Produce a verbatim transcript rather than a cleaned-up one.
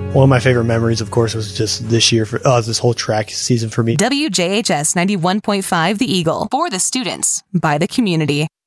One of my favorite memories, of course, was just this year, for uh, this whole track season for me. W J H S ninety-one point five The Eagle. For the students, by the community.